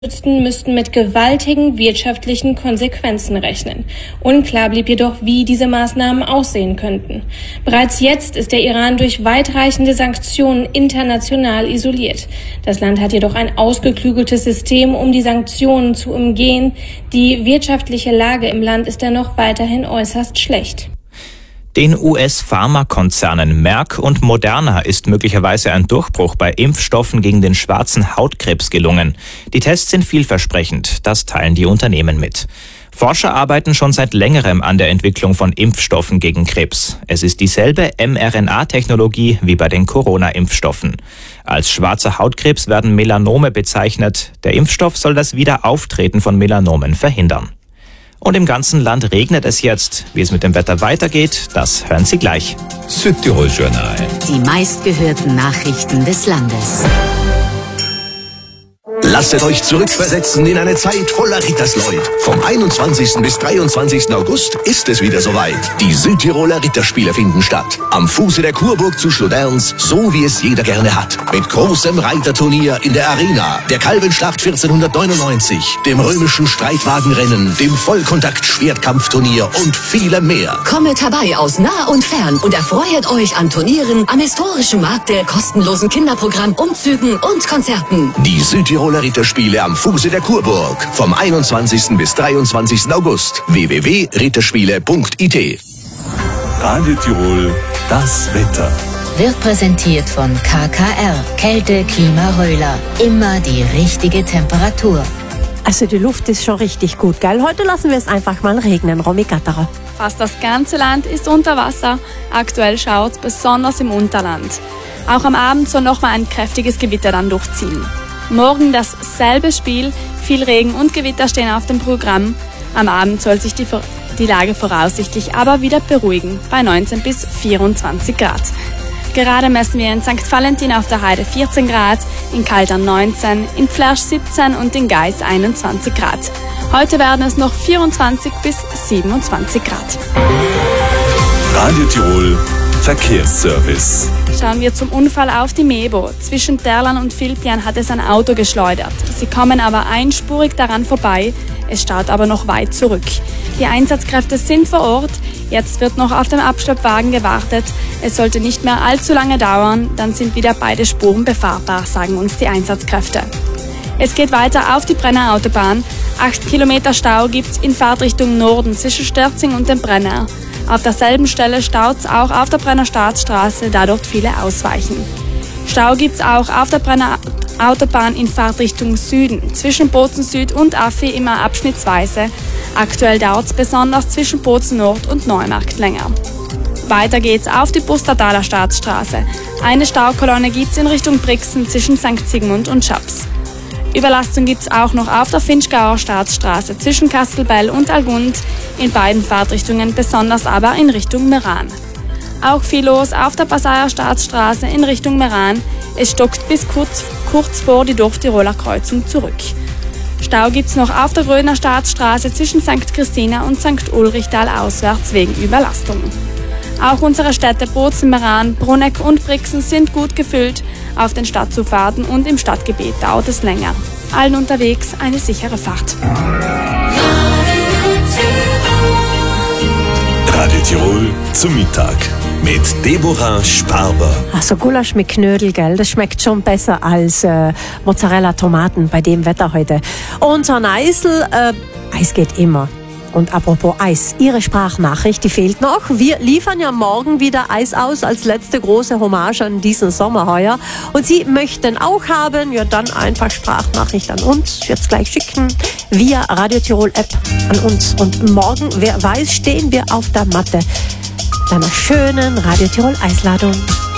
müssten mit gewaltigen wirtschaftlichen Konsequenzen rechnen. Unklar blieb jedoch, wie diese Maßnahmen aussehen könnten. Bereits jetzt ist der Iran durch weitreichende Sanktionen international isoliert. Das Land hat jedoch ein ausgeklügeltes System, um die Sanktionen zu umgehen. Die wirtschaftliche Lage im Land ist dennoch weiterhin äußerst schlecht. Den US-Pharmakonzernen Merck und Moderna ist möglicherweise ein Durchbruch bei Impfstoffen gegen den schwarzen Hautkrebs gelungen. Die Tests sind vielversprechend, das teilen die Unternehmen mit. Forscher arbeiten schon seit längerem an der Entwicklung von Impfstoffen gegen Krebs. Es ist dieselbe mRNA-Technologie wie bei den Corona-Impfstoffen. Als schwarzer Hautkrebs werden Melanome bezeichnet. Der Impfstoff soll das Wiederauftreten von Melanomen verhindern. Und im ganzen Land regnet es jetzt. Wie es mit dem Wetter weitergeht, das hören Sie gleich. Südtirol Journal. Die meistgehörten Nachrichten des Landes. Lasset euch zurückversetzen in eine Zeit voller Rittersleut. Vom 21. bis 23. August ist es wieder soweit. Die Südtiroler Ritterspiele finden statt. Am Fuße der Kurburg zu Schloderns, so wie es jeder gerne hat. Mit großem Reiterturnier in der Arena, der Kalbenschlacht 1499, dem römischen Streitwagenrennen, dem Vollkontakt-Schwertkampfturnier und vielem mehr. Kommet herbei aus nah und fern und erfreut euch an Turnieren, am historischen Markt, der kostenlosen Kinderprogramm, Umzügen und Konzerten. Die Südtiroler Ritterspiele am Fuße der Kurburg. Vom 21. bis 23. August. www.ritterspiele.it. Radio Tirol, das Wetter. Wird präsentiert von KKR. Kälte, Klima, Röhler. Immer die richtige Temperatur. Also die Luft ist schon richtig gut, gell? Heute lassen wir es einfach mal regnen, Romy Gatterer. Fast das ganze Land ist unter Wasser. Aktuell schaut es besonders im Unterland. Auch am Abend soll nochmal ein kräftiges Gewitter dann durchziehen. Morgen dasselbe Spiel, viel Regen und Gewitter stehen auf dem Programm. Am Abend soll sich die Lage voraussichtlich aber wieder beruhigen, bei 19 bis 24 Grad. Gerade messen wir in St. Valentin auf der Heide 14 Grad, in Kaltern 19, in Flersch 17 und in Geis 21 Grad. Heute werden es noch 24 bis 27 Grad. Radio Tirol, Verkehrsservice. Schauen wir zum Unfall auf die Mebo. Zwischen Terlan und Vilpian hat es ein Auto geschleudert. Sie kommen aber einspurig daran vorbei. Es staut aber noch weit zurück. Die Einsatzkräfte sind vor Ort. Jetzt wird noch auf dem Abschleppwagen gewartet. Es sollte nicht mehr allzu lange dauern. Dann sind wieder beide Spuren befahrbar, sagen uns die Einsatzkräfte. Es geht weiter auf die Brenner Autobahn. 8 Kilometer Stau gibt's in Fahrtrichtung Norden zwischen Sterzing und dem Brenner. Auf derselben Stelle staut's auch auf der Brenner Staatsstraße, da dort viele ausweichen. Stau gibt's auch auf der Brenner Autobahn in Fahrtrichtung Süden, zwischen Bozen Süd und Affi immer abschnittsweise. Aktuell dauert's besonders zwischen Bozen Nord und Neumarkt länger. Weiter geht's auf die Bustertaler Staatsstraße. Eine Staukolonne gibt's in Richtung Brixen zwischen St. Sigmund und Schaps. Überlastung gibt's auch noch auf der Finchgauer Staatsstraße zwischen Kastelbell und Algund, in beiden Fahrtrichtungen, besonders aber in Richtung Meran. Auch viel los auf der Passaier Staatsstraße in Richtung Meran. Es stockt bis kurz vor die Dorftiroler Kreuzung zurück. Stau gibt's noch auf der Gröner Staatsstraße zwischen St. Christina und St. Ulrichtal auswärts wegen Überlastung. Auch unsere Städte Bozen, Meran, Bruneck und Brixen sind gut gefüllt. Auf den Stadtzufahrten und im Stadtgebiet dauert es länger. Allen unterwegs eine sichere Fahrt. Radio Tirol zum Mittag mit Deborah Sparber. Also Gulasch mit Knödel, gell? Das schmeckt schon besser als Mozzarella-Tomaten bei dem Wetter heute. Und so ein Eisel, Eis geht immer. Und apropos Eis, Ihre Sprachnachricht, die fehlt noch. Wir liefern ja morgen wieder Eis aus als letzte große Hommage an diesen Sommer heuer. Und Sie möchten auch haben, ja dann einfach Sprachnachricht an uns, jetzt gleich schicken, via Radio Tirol App an uns. Und morgen, wer weiß, stehen wir auf der Matte mit einer schönen Radio Tirol Eisladung.